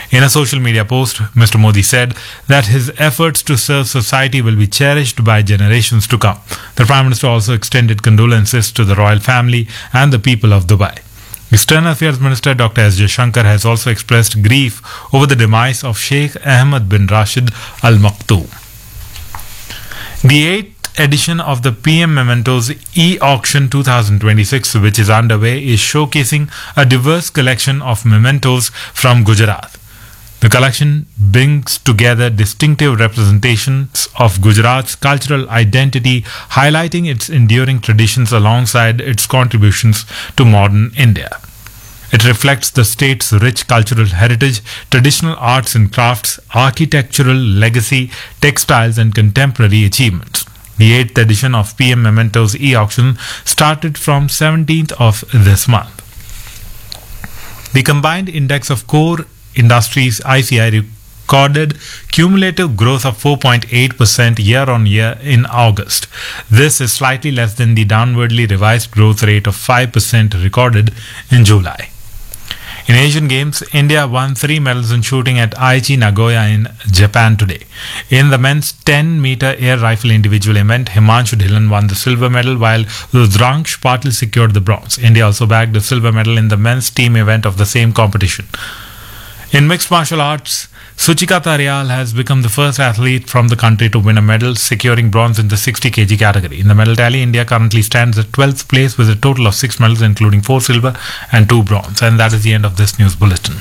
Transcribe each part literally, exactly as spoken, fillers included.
In a social media post, Mister Modi said that his efforts to serve society will be cherished by generations to come. The Prime Minister also extended condolences to the royal family and the people of Dubai. External Affairs Minister Doctor S. Jaishankar has also expressed grief over the demise of Sheikh Ahmed bin Rashid Al Maktoum. The eighth edition of the P M Mementos e-auction twenty twenty-six, which is underway, is showcasing a diverse collection of mementos from Gujarat. The collection brings together distinctive representations of Gujarat's cultural identity, highlighting its enduring traditions alongside its contributions to modern India. It reflects the state's rich cultural heritage, traditional arts and crafts, architectural legacy, textiles and contemporary achievements. The eighth edition of P M Mementos e-auction started from seventeenth of this month. The combined index of core industries I C I recorded cumulative growth of four point eight percent year on year in August. This is slightly less than the downwardly revised growth rate of five percent recorded in July. In Asian Games, India won three medals in shooting at Aichi Nagoya in Japan today. In the men's ten meter air rifle individual event, Himanshu Dhillon won the silver medal while Rudraksh Patil secured the bronze. India also bagged the silver medal in the men's team event of the same competition. In mixed martial arts, Suchika Tarial has become the first athlete from the country to win a medal, securing bronze in the sixty kilogram category. In the medal tally, India currently stands at twelfth place with a total of six medals, including four silver and two bronze. And that is the end of this news bulletin.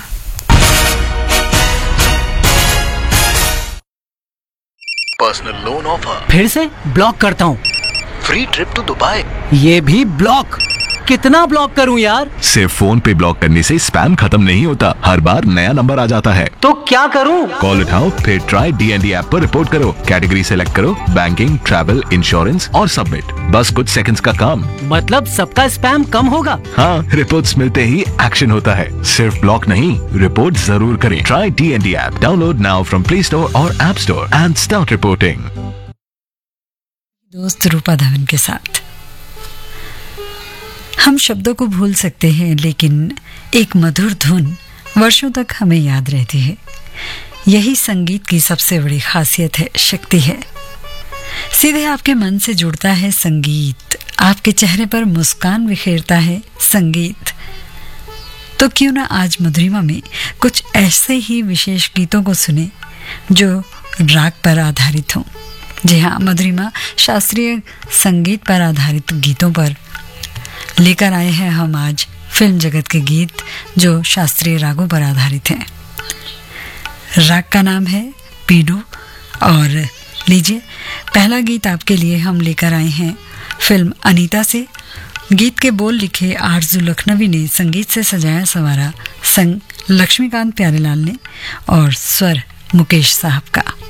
Personal loan offer फिर से block करता हूँ। Free trip to Dubai ये भी block. कितना block करूं यार? सिर्फ फोन पे ब्लॉक करने से स्पैम खत्म नहीं होता, हर बार नया नंबर आ जाता है। तो क्या करूं? कॉल उठाओ, फिर ट्राई डीएनडी ऐप पर रिपोर्ट करो, कैटेगरी सेलेक्ट करो, बैंकिंग, ट्रैवल, इंश्योरेंस और सबमिट। बस कुछ सेकंड्स का काम। मतलब सबका स्पैम कम होगा? हाँ, रिपोर्ट्स मिलते ही एक्शन होता है। सिर्फ ब्लॉक नहीं, रिपोर्ट जरूर करें। Try DND app, download now from play store और app store and start reporting. दोस्त रूपा धवन के साथ। हम शब्दों को भूल सकते हैं, लेकिन एक मधुर धुन वर्षों तक हमें याद रहती है। यही संगीत की सबसे बड़ी खासियत है, शक्ति है। सीधे आपके मन से जुड़ता है संगीत, आपके चेहरे पर मुस्कान बिखेरता है संगीत। तो क्यों ना आज मधुरिमा में कुछ ऐसे ही विशेष गीतों को सुने जो राग पर आधारित हों। जी हाँ, मधुरिमा शास्त्रीय संगीत पर आधारित गीतों पर लेकर आए हैं हम आज फिल्म जगत के गीत जो शास्त्रीय रागों पर आधारित हैं। राग का नाम है पीडू। और लीजिए, पहला गीत आपके लिए हम लेकर आए हैं फिल्म अनीता से। गीत के बोल लिखे आरजू लखनवी ने, संगीत से सजाया संवारा संग लक्ष्मीकांत प्यारेलाल ने और स्वर मुकेश साहब का।